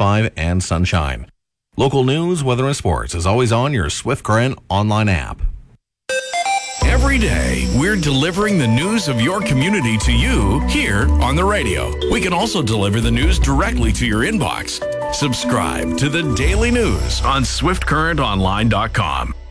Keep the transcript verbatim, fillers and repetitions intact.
five, and sunshine. Local news, weather, and sports is always on your Swift Current online app. Every day, we're delivering the news of your community to you here on the radio. We can also deliver the news directly to your inbox. Subscribe to the Daily News on swift current online dot com.